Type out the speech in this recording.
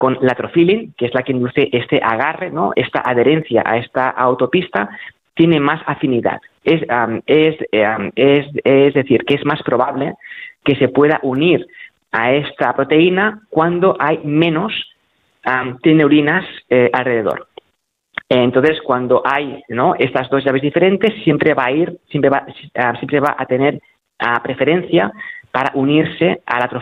con la trophilin, que es la que induce este agarre, ¿no? Esta adherencia a esta autopista, tiene más afinidad. Es decir, que es más probable que se pueda unir a esta proteína cuando hay menos trineurinas alrededor. Entonces, cuando hay, ¿no?, estas dos llaves diferentes, siempre va a tener preferencia para unirse a la